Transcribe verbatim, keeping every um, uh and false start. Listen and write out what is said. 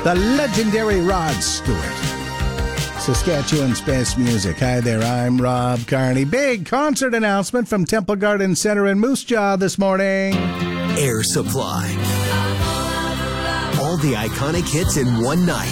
the legendary Rod Stewart. Saskatchewan Space Music. Hi there, I'm Rob Carney. Big concert announcement from Temple Garden Center in Moose Jaw this morning. Air Supply. All the iconic hits in one night.